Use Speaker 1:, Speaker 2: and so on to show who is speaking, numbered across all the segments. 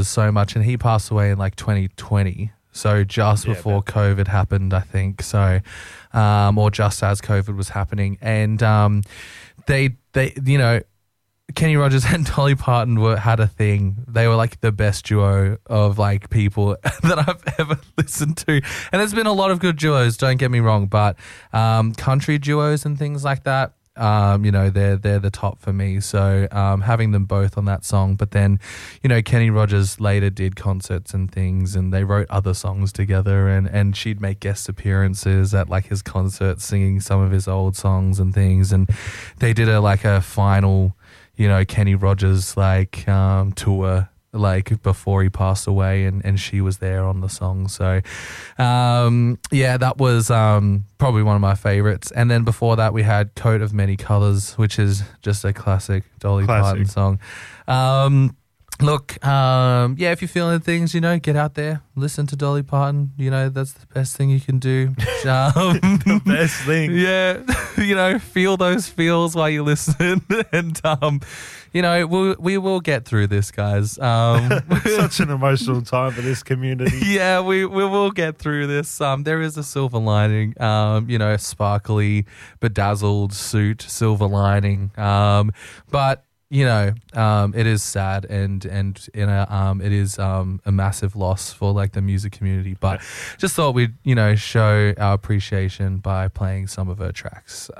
Speaker 1: so much, and he passed away in like 2020. So just before COVID happened, I think. So, or just as COVID was happening, and they Kenny Rogers and Dolly Parton had a thing. They were like the best duo of like people that I've ever listened to. And there's been a lot of good duos, don't get me wrong, but country duos and things like that, they're the top for me. So having them both on that song, but then, Kenny Rogers later did concerts and things, and they wrote other songs together, and she'd make guest appearances at like his concerts singing some of his old songs and things. And they did a final, Kenny Rogers tour before he passed away, and she was there on the song. So that was probably one of my favorites. And then before that we had Coat of Many Colors, which is just a classic Dolly Parton song. If you're feeling things, get out there, listen to Dolly Parton. That's the best thing you can do.
Speaker 2: The best thing.
Speaker 1: Yeah. Feel those feels while you listen. And, we will get through this, guys.
Speaker 2: Such an emotional time for this community.
Speaker 1: Yeah, we will get through this. There is a silver lining, sparkly, bedazzled suit, silver lining. But it is sad and it is a massive loss for like the music community. But just thought we'd show our appreciation by playing some of her tracks.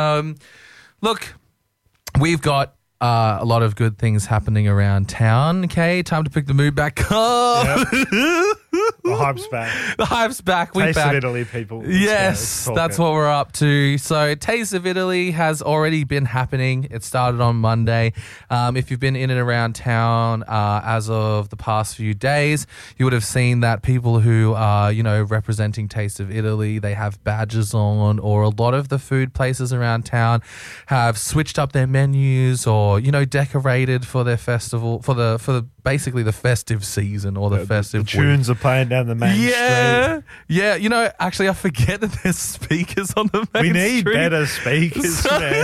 Speaker 1: Look, we've got a lot of good things happening around town. Okay, time to pick the mood back up.
Speaker 2: Yep. The hype's back.
Speaker 1: The hype's back.
Speaker 2: Taste of Italy, people.
Speaker 1: Yes, that's what we're up to. So Taste of Italy has already been happening. It started on Monday. If you've been in and around town as of the past few days, you would have seen that people who are, representing Taste of Italy, they have badges on, or a lot of the food places around town have switched up their menus or, decorated for their festival, for the basically the festive season or the festive
Speaker 2: week. Tunes are playing down the main street.
Speaker 1: Yeah. Actually, I forget that there's speakers on the main street.
Speaker 2: We need better speakers, man.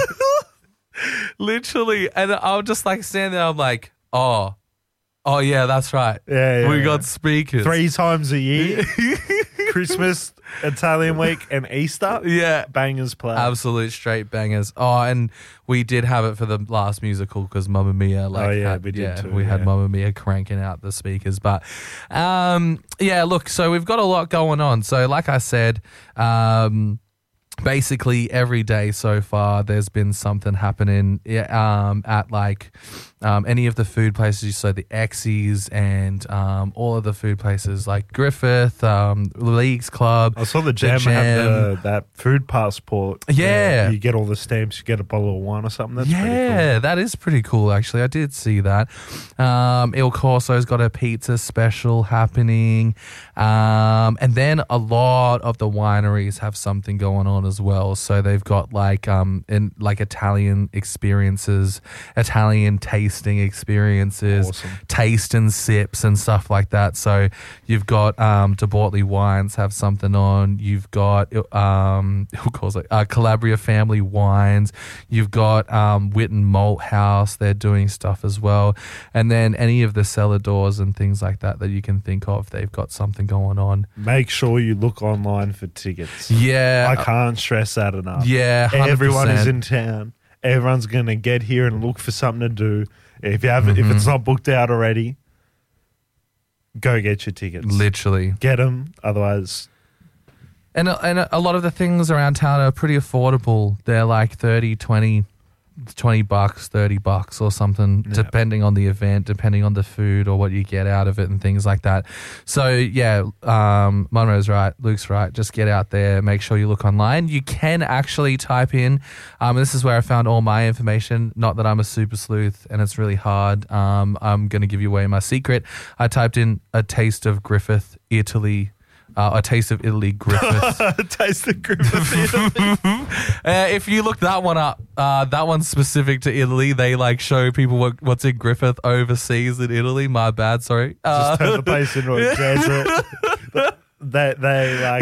Speaker 1: Literally. And I'm just like standing there, I'm like, oh yeah, that's right.
Speaker 2: Yeah.
Speaker 1: We got speakers.
Speaker 2: 3 times a year. Christmas, Italian week, and Easter.
Speaker 1: Yeah.
Speaker 2: Bangers play.
Speaker 1: Absolute straight bangers. Oh, and we did have it for the last musical because Mamma Mia.
Speaker 2: We did too.
Speaker 1: We had Mamma Mia cranking out the speakers. But, look, so we've got a lot going on. So like I said, basically every day so far there's been something happening at any of the food places. So the X's and all of the food places like Griffith, Leagues Club.
Speaker 2: I saw the Jam have that food passport.
Speaker 1: Yeah.
Speaker 2: You get all the stamps, you get a bottle of wine or something. That's pretty cool.
Speaker 1: That is pretty cool actually. I did see that. Il Corso's got a pizza special happening. And then a lot of the wineries have something going on as well. So they've got Italian experiences, Italian tasting experiences,
Speaker 2: awesome.
Speaker 1: Taste and sips and stuff like that. So you've got DeBortley Wines have something on. You've got Calabria Family Wines. You've got Witten Malt House. They're doing stuff as well. And then any of the cellar doors and things like that you can think of, they've got something going on.
Speaker 2: Make sure you look online for tickets.
Speaker 1: Yeah.
Speaker 2: I can't stress that enough.
Speaker 1: Yeah, 100%.
Speaker 2: Everyone is in town. Everyone's going to get here and look for something to do. If you haven't, if it's not booked out already, go get your tickets.
Speaker 1: Literally.
Speaker 2: Get them, otherwise.
Speaker 1: And a lot of the things around town are pretty affordable. They're like 30, 20 $20, $30 or something, depending on the event, depending on the food or what you get out of it and things like that. So yeah, Monroe's right, Luke's right. Just get out there, make sure you look online. You can actually type in, this is where I found all my information. Not that I'm a super sleuth and it's really hard. I'm going to give you away my secret. I typed in a taste of Griffith, Italy. A Taste of Italy, Griffith.
Speaker 2: A Taste of Griffith, Italy.
Speaker 1: If you look that one up, that one's specific to Italy. They like show people what's in Griffith overseas in Italy. My bad, sorry.
Speaker 2: Just turn the place into a desert. They like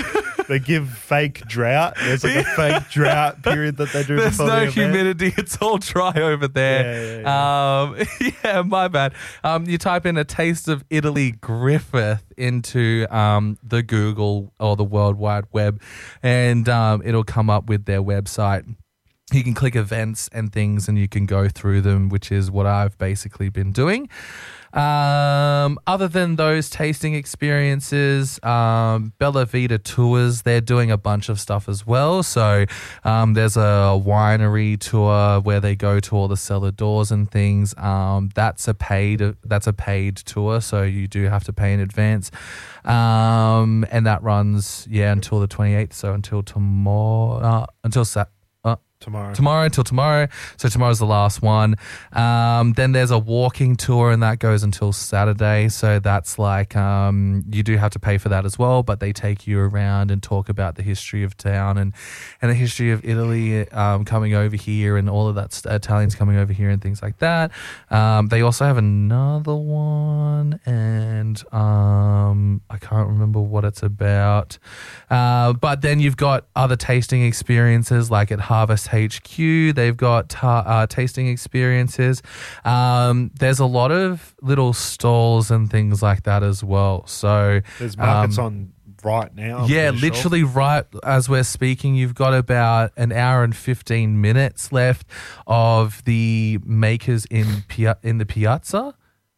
Speaker 2: They give fake drought. There's like a fake drought period that they do.
Speaker 1: There's
Speaker 2: before
Speaker 1: no
Speaker 2: the event.
Speaker 1: humidity. It's all dry over there. Yeah, my bad. You type in a taste of Italy Griffith into the Google or the World Wide Web, and it'll come up with their website. You can click events and things and you can go through them, which is what I've basically been doing. Other than those tasting experiences, Bella Vita Tours, they're doing a bunch of stuff as well. So there's a winery tour where they go to all the cellar doors and things. That's a paid tour, so you do have to pay in advance. And that runs until the 28th, so until tomorrow, until tomorrow. So tomorrow's the last one. Then there's a walking tour, and that goes until Saturday. So that's like you do have to pay for that as well, but they take you around and talk about the history of town and the history of Italy coming over here, and all of that Italians coming over here and things like that. They also have another one, and I can't remember what it's about. But then you've got other tasting experiences, like at Harvest HQ, they've got tasting experiences. There's a lot of little stalls and things like that as well. So
Speaker 2: there's markets on right now.
Speaker 1: Yeah, literally right as we're speaking. You've got about an hour and 15 minutes left of the makers in the Piazza.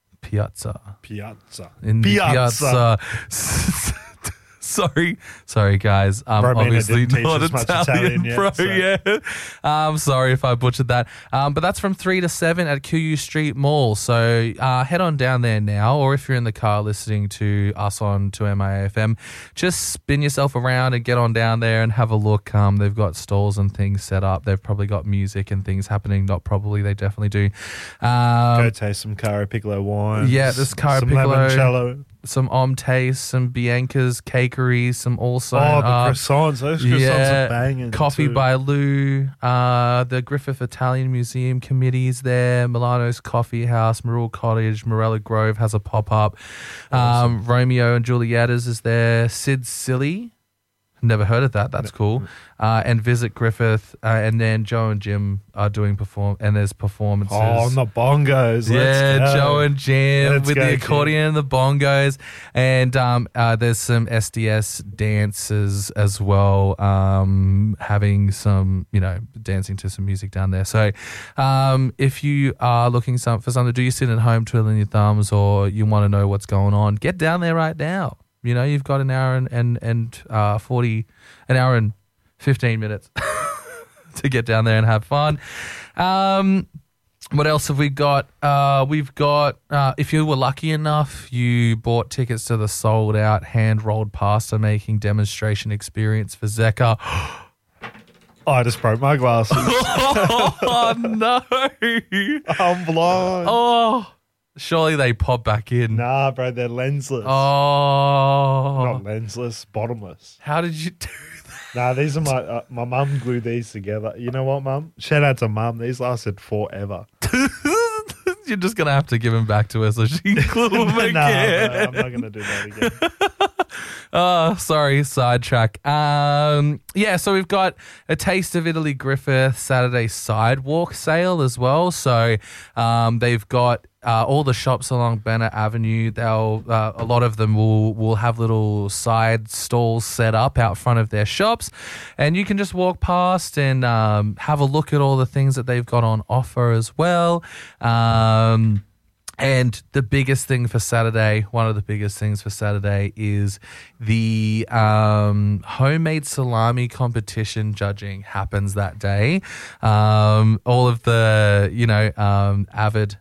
Speaker 1: In the Piazza. Sorry, guys. Obviously not Italian,
Speaker 2: yet,
Speaker 1: bro.
Speaker 2: so.
Speaker 1: Yeah. I'm sorry if I butchered that. But that's from 3 to 7 at QU Street Mall. So head on down there now, or if you're in the car listening to us on 2MIAFM, just spin yourself around and get on down there and have a look. They've got stalls and things set up. They've probably got music and things happening. Not probably, they definitely do.
Speaker 2: Go taste some Caro Piccolo wine.
Speaker 1: Yeah, this Caro
Speaker 2: some
Speaker 1: Piccolo.
Speaker 2: Limoncello.
Speaker 1: Some Omtaste, some Bianca's Cakery, some also
Speaker 2: the croissants. Those croissants are banging.
Speaker 1: Coffee
Speaker 2: too.
Speaker 1: by Lou, the Griffith Italian Museum Committee's there, Milano's Coffee House, Marul Cottage, Morella Grove has a pop-up. Awesome. Romeo and Julietta's is there. Sid Silly. Never heard of that. That's cool. And Visit Griffith. And then Joe and Jim are doing and there's performances.
Speaker 2: Oh, on the bongos.
Speaker 1: Yeah,
Speaker 2: Let's go.
Speaker 1: Joe and Jim with the accordion and the bongos. And there's some SDS dances as well, having some, dancing to some music down there. So if you are looking for something to do, you sit at home twiddling your thumbs, or you want to know what's going on, get down there right now. You've got an hour and 15 minutes to get down there and have fun. What else have we got? We've got, if you were lucky enough, you bought tickets to the sold out hand-rolled pasta making demonstration experience for Zeka.
Speaker 2: I just broke my glasses.
Speaker 1: Oh, no.
Speaker 2: I'm blind.
Speaker 1: Oh, surely they pop back in.
Speaker 2: Nah, bro, they're lensless.
Speaker 1: Oh.
Speaker 2: Not lensless, bottomless.
Speaker 1: How did you do that?
Speaker 2: Nah, these are my mum glued these together. You know what, mum? Shout out to mum. These lasted forever.
Speaker 1: You're just going to have to give them back to her so she can glue them again.
Speaker 2: No, I'm not going to do that again.
Speaker 1: Oh, sorry, sidetrack. So we've got a Taste of Italy Griffith Saturday sidewalk sale as well. So they've got all the shops along Bennett Avenue. A lot of them will have little side stalls set up out front of their shops, and you can just walk past and have a look at all the things that they've got on offer as well. And the biggest thing for Saturday, one of the biggest things for Saturday is the homemade salami competition judging happens that day. All of the, avid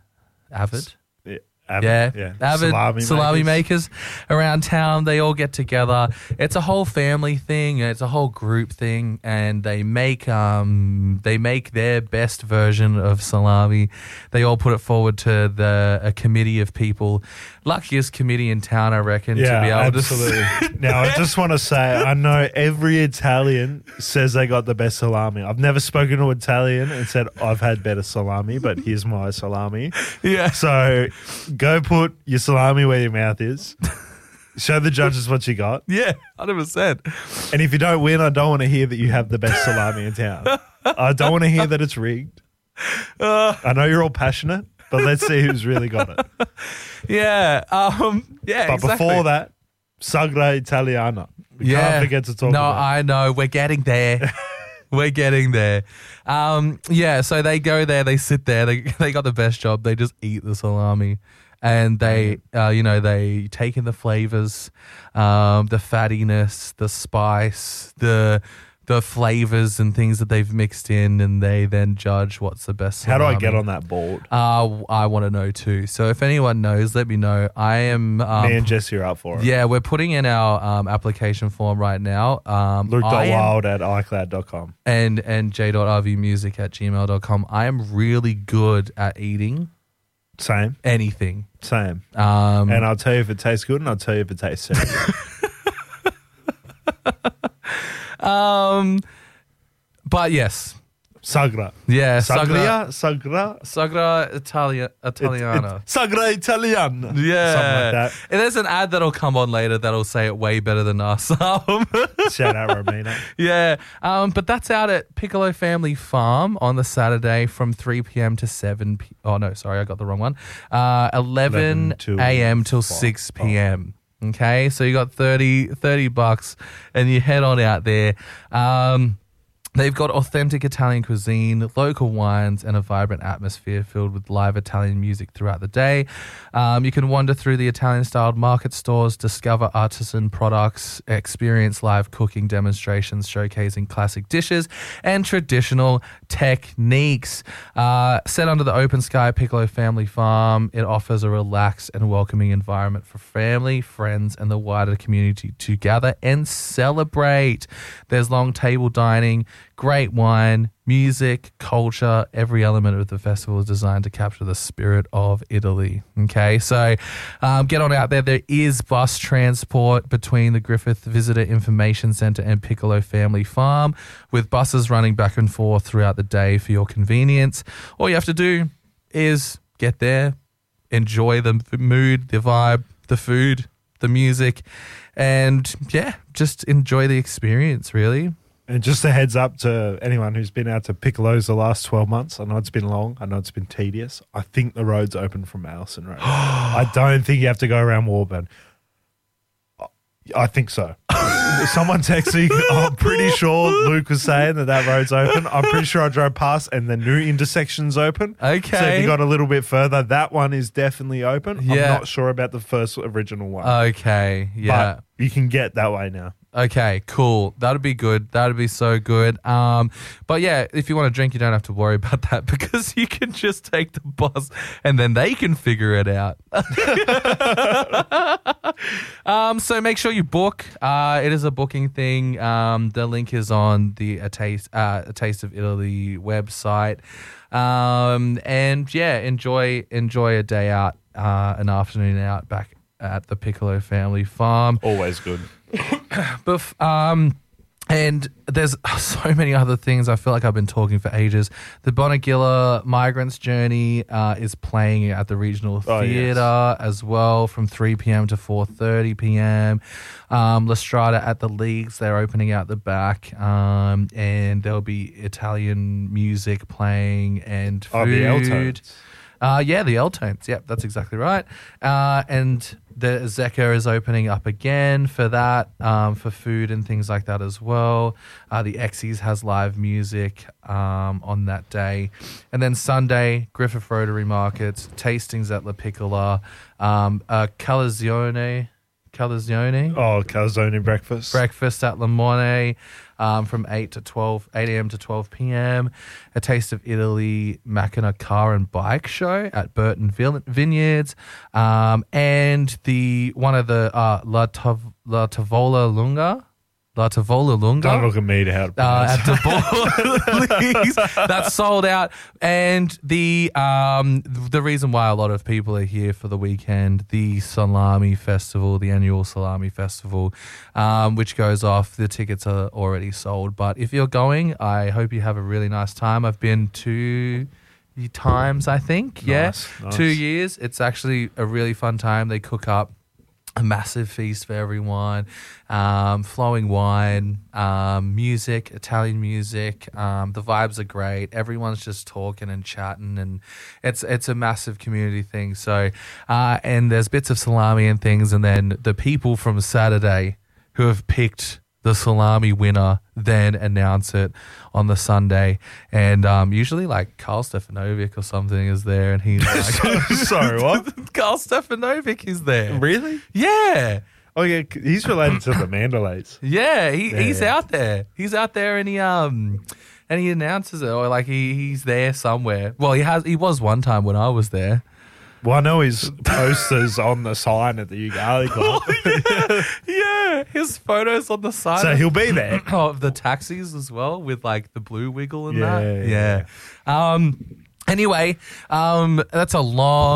Speaker 1: salami makers around town, they all get together. It's a whole family thing, it's a whole group thing, and they make their best version of salami. They all put it forward to a committee of people, luckiest committee in town, I reckon, to be able
Speaker 2: to. Now, I just want to say, I know every Italian says they got the best salami. I've never spoken to an Italian and said I've had better salami, but here's my salami.
Speaker 1: Yeah.
Speaker 2: So go put your salami where your mouth is. Show the judges what you got.
Speaker 1: Yeah, 100%.
Speaker 2: And if you don't win, I don't want to hear that you have the best salami in town. I don't want to hear that it's rigged. I know you're all passionate, but let's see who's really got it.
Speaker 1: Yeah. Yeah,
Speaker 2: But
Speaker 1: exactly.
Speaker 2: before that, Sagra Italiana. We can't forget to talk about.
Speaker 1: I know. We're getting there. We're getting there. Yeah, so they go there, they sit there, they got the best job. They just eat the salami. And they, they take in the flavors, the fattiness, the spice, the flavors and things that they've mixed in, and they then judge what's the best salami.
Speaker 2: How do I get on that board?
Speaker 1: I want to know too. So if anyone knows, let me know. I am.
Speaker 2: Me and Jesse are up for it.
Speaker 1: Yeah, we're putting in our application form right now.
Speaker 2: Luke.wild@icloud.com
Speaker 1: and j.rvmusic@gmail.com. I am really good at eating
Speaker 2: Same.
Speaker 1: anything.
Speaker 2: And I'll tell you if it tastes good, and I'll tell you if it tastes terrible.
Speaker 1: But yes.
Speaker 2: Sagra.
Speaker 1: Yeah,
Speaker 2: Sagra.
Speaker 1: Sagra Italiana.
Speaker 2: Sagra Italiana.
Speaker 1: Yeah.
Speaker 2: Something like that.
Speaker 1: And there's an ad that'll come on later that'll say it way better than us.
Speaker 2: Shout out Romina.
Speaker 1: Yeah. But that's out at Piccolo Family Farm on the Saturday from 3 p.m. to 7 p.m. Oh, no, sorry, I got the wrong one. 11 a.m. till 6 p.m. Okay, so you got $30 and you head on out there. They've got authentic Italian cuisine, local wines, and a vibrant atmosphere filled with live Italian music throughout the day. You can wander through the Italian-styled market stores, discover artisan products, experience live cooking demonstrations showcasing classic dishes and traditional techniques. Set under the open sky at Piccolo Family Farm, it offers a relaxed and welcoming environment for family, friends, and the wider community to gather and celebrate. There's long table dining, great wine, music, culture. Every element of the festival is designed to capture the spirit of Italy. Okay, so get on out there. There is bus transport between the Griffith Visitor Information Centre and Piccolo Family Farm, with buses running back and forth throughout the day for your convenience. All you have to do is get there, enjoy the mood, the vibe, the food, the music, and yeah, just enjoy the experience, really.
Speaker 2: And just a heads up to anyone who's been out to Piccolo's the last 12 months. I know it's been long. I know it's been tedious. I think the road's open from Allison Road. I don't think you have to go around Warburn. I think so. Someone texted me. I'm pretty sure Luke was saying that road's open. I'm pretty sure I drove past and the new intersection's open.
Speaker 1: Okay.
Speaker 2: So if you got a little bit further, that one is definitely open.
Speaker 1: Yeah.
Speaker 2: I'm not sure about the first original one.
Speaker 1: Okay, yeah.
Speaker 2: But you can get that way now.
Speaker 1: Okay, cool. That'd be good. That'd be so good. But yeah, if you want to drink, you don't have to worry about that because you can just take the bus and then they can figure it out. So make sure you book. It is a booking thing. The link is on the A Taste of Italy website. And yeah, enjoy a day out, an afternoon out back at the Piccolo Family Farm.
Speaker 2: Always good.
Speaker 1: And there's so many other things. I feel like I've been talking for ages. The Bonagilla Migrants Journey is playing at the Regional Theatre as well from 3 p.m. to 4:30 p.m. La Strada at the Leagues, they're opening out the back, and there'll be Italian music playing and food.
Speaker 2: The L-Tones.
Speaker 1: The L-Tones. Yep, that's exactly right. And the Zecca is opening up again for that, for food and things like that as well. The Exes has live music on that day. And then Sunday, Griffith Rotary Markets, tastings at La Piccola, Calazione.
Speaker 2: Oh, calzone breakfast.
Speaker 1: Breakfast at Limone from 8 a.m. to 12 p.m. A Taste of Italy Macina Car and Bike Show at Burton Vineyards. And one of the La Tavola Lunga.
Speaker 2: Don't look at me to how to pronounce
Speaker 1: at Tivoli's. That's sold out. And the reason why a lot of people are here for the weekend, the Salami Festival, the annual Salami Festival, which goes off. The tickets are already sold. But if you're going, I hope you have a really nice time. I've been 2 times, I think.
Speaker 2: Nice.
Speaker 1: 2 years. It's actually a really fun time. They cook up a massive feast for everyone, flowing wine, music, Italian music. The vibes are great. Everyone's just talking and chatting, and it's a massive community thing. So, and there's bits of salami and things, and then the people from Saturday who have picked the salami winner then announce it on the Sunday, and usually like Carl Stefanovic or something is there, and he's like,
Speaker 2: Sorry, what?
Speaker 1: Carl Stefanovic is there.
Speaker 2: Really?
Speaker 1: Yeah.
Speaker 2: Oh yeah, he's related to the Mandalays.
Speaker 1: Yeah, he's out there. He's out there, and he announces it, or like he's there somewhere. Well, he was one time when I was there.
Speaker 2: Well, I know his posters on the sign at the Ugali Club.
Speaker 1: Yeah, his photos on the side.
Speaker 2: So he'll be there.
Speaker 1: Of the taxis as well, with like the blue wiggle and
Speaker 2: Yeah,
Speaker 1: that. Yeah. Anyway, that's a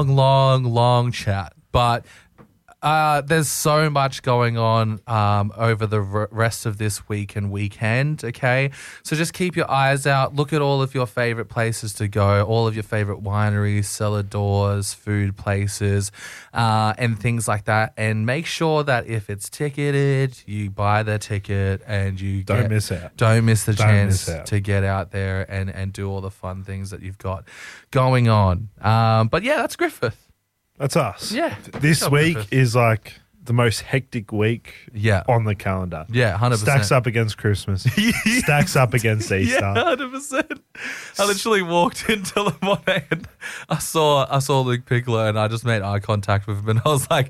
Speaker 1: long chat, but there's so much going on over the rest of this week and weekend, okay? So just keep your eyes out. Look at all of your favorite places to go, all of your favorite wineries, cellar doors, food places, and things like that. And make sure that if it's ticketed, you buy the ticket and you
Speaker 2: Don't miss out.
Speaker 1: Don't miss the chance
Speaker 2: miss out.
Speaker 1: to get out there and do all the fun things that you've got going on. But yeah, that's Griffith.
Speaker 2: That's us.
Speaker 1: Yeah.
Speaker 2: This
Speaker 1: Good job,
Speaker 2: week
Speaker 1: Griffith.
Speaker 2: is like the most hectic week
Speaker 1: Yeah.
Speaker 2: on the calendar.
Speaker 1: Yeah, 100%.
Speaker 2: Stacks up against Christmas. Stacks up against Easter.
Speaker 1: Yeah, 100%. I literally walked into Le Monet and I saw Luke Piccolo, and I just made eye contact with him, and I was like,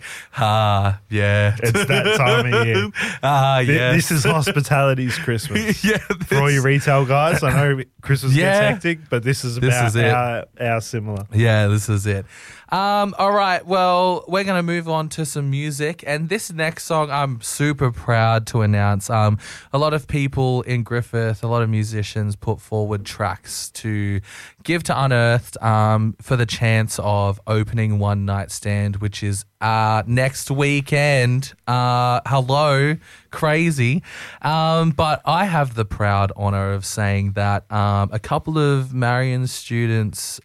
Speaker 1: yeah.
Speaker 2: It's that time of year.
Speaker 1: Yeah.
Speaker 2: This is hospitality's Christmas.
Speaker 1: Yeah.
Speaker 2: For all you retail guys, I know Christmas
Speaker 1: Yeah.
Speaker 2: gets hectic, but this is our similar.
Speaker 1: Yeah, this is it. All right, well, we're going to move on to some music. And this next song, I'm super proud to announce. A lot of people in Griffith, a lot of musicians put forward tracks to give to Unearthed for the chance of opening One Night Stand, which is next weekend. Hello, crazy. But I have the proud honor of saying that a couple of Marion students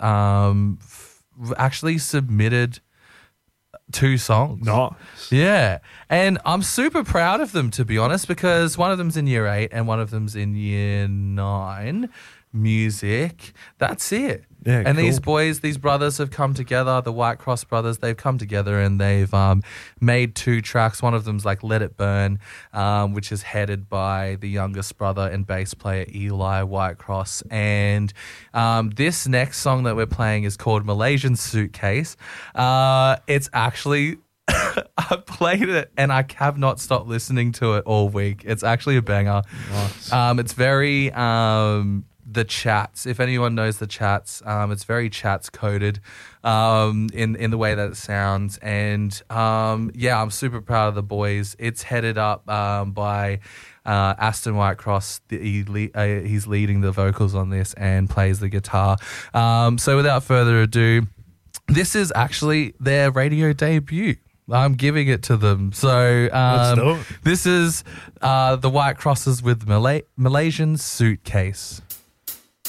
Speaker 1: actually submitted 2 songs.
Speaker 2: Nice.
Speaker 1: Yeah. And I'm super proud of them, to be honest, because one of them's in year 8 and one of them's in year 9. Music. That's it.
Speaker 2: Yeah,
Speaker 1: and
Speaker 2: cool.
Speaker 1: these brothers have come together, the White Cross brothers, they've come together and they've made 2 tracks. One of them's like Let It Burn, which is headed by the youngest brother and bass player Eli Whitecross. And this next song that we're playing is called Malaysian Suitcase. It's actually... I played it and I have not stopped listening to it all week. It's actually a banger.
Speaker 2: Nice.
Speaker 1: It's very... the Chats, if anyone knows the Chats, it's very Chats coded in the way that it sounds. And yeah, I'm super proud of the boys. It's headed up by Aston Whitecross. He's leading the vocals on this and plays the guitar. So without further ado, this is actually their radio debut. I'm giving it to them. So
Speaker 2: Let's do it.
Speaker 1: this is the White Crosses with Malaysian Suitcase.